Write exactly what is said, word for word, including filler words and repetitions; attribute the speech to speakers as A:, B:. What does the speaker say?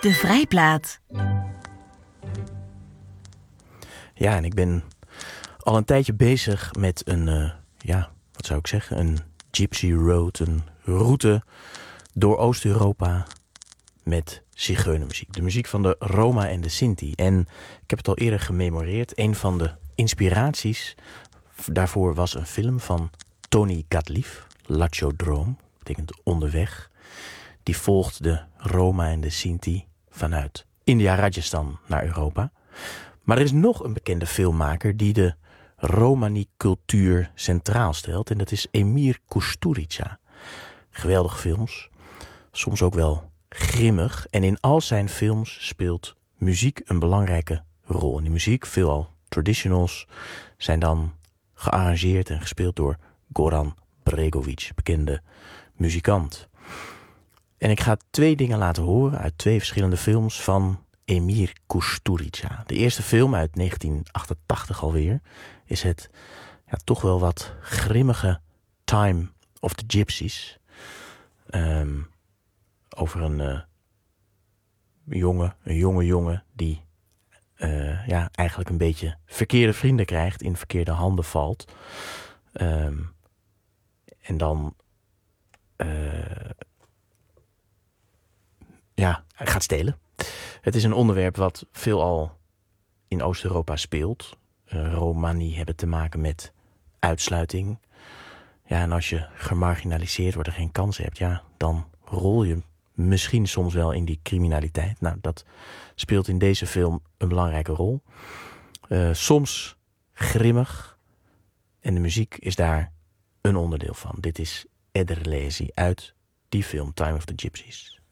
A: De Vrijplaat.
B: Ja, en ik ben al een tijdje bezig met een, uh, ja, wat zou ik zeggen, een gypsy road, een route door Oost-Europa met zigeunermuziek. De muziek van de Roma en de Sinti. En ik heb het al eerder gememoreerd. Een van de inspiraties daarvoor was een film van Tony Gatliff, Lachodrome, betekent onderweg. Die volgt de Roma en de Sinti vanuit India, Rajasthan naar Europa. Maar er is nog een bekende filmmaker die de Romani-cultuur centraal stelt. En dat is Emir Kusturica. Geweldige films. Soms ook wel grimmig. En in al zijn films speelt muziek een belangrijke rol. En die muziek, veelal traditionals, zijn dan gearrangeerd en gespeeld door Goran Bregovic, bekende muzikant. En ik ga twee dingen laten horen uit twee verschillende films van Emir Kusturica. De eerste film uit negentien achtentachtig alweer is het ja, toch wel wat grimmige Time of the Gypsies. Um, over een uh, jonge, een jonge jongen die uh, ja, eigenlijk een beetje verkeerde vrienden krijgt, in verkeerde handen valt. Um, en dan uh, ja, gaat stelen. Het is een onderwerp wat veelal in Oost-Europa speelt. Uh, Romani hebben te maken met uitsluiting. Ja, en als je gemarginaliseerd wordt en geen kans hebt, ja, dan rol je misschien soms wel in die criminaliteit. Nou, dat speelt in deze film een belangrijke rol. Uh, soms grimmig. En de muziek is daar een onderdeel van. Dit is Ederlezi uit die film Time of the Gypsies.